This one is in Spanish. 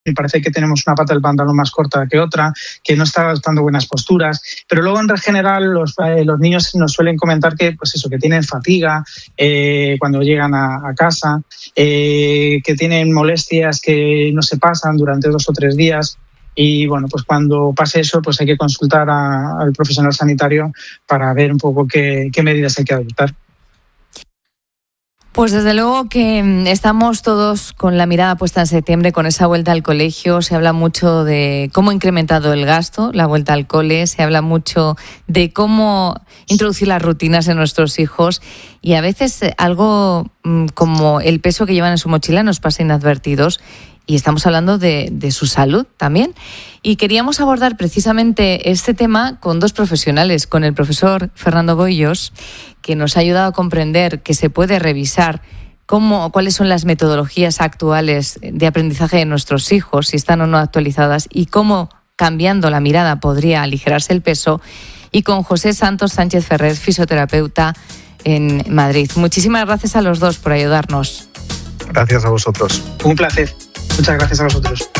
me parece que tenemos una pata del pantalón más corta que otra, que no está adoptando buenas posturas, pero luego en general los niños nos suelen comentar que, pues eso, que tienen fatiga cuando llegan a casa, que tienen molestias que no se pasan durante 2 o 3 días. Y bueno, pues cuando pase eso, pues hay que consultar al profesional sanitario para ver un poco qué medidas hay que adoptar. Pues desde luego que estamos todos con la mirada puesta en septiembre, con esa vuelta al colegio. Se habla mucho de cómo ha incrementado el gasto, la vuelta al cole. Se habla mucho de cómo introducir las rutinas en nuestros hijos. Y a veces algo como el peso que llevan en su mochila nos pasa inadvertidos. Y estamos hablando de su salud también. Y queríamos abordar precisamente este tema con 2 profesionales, con el profesor Fernando Boillos, que nos ha ayudado a comprender que se puede revisar cuáles son las metodologías actuales de aprendizaje de nuestros hijos, si están o no actualizadas, y cómo, cambiando la mirada, podría aligerarse el peso. Y con José Santos Sánchez Ferrer, fisioterapeuta en Madrid. Muchísimas gracias a los 2 por ayudarnos. Gracias a vosotros. Un placer. Muchas gracias a vosotros.